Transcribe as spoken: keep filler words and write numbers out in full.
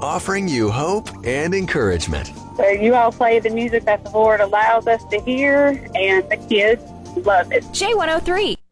offering you hope and encouragement. So you all play the music that the Lord allows us to hear, and the kids love it. J one oh three.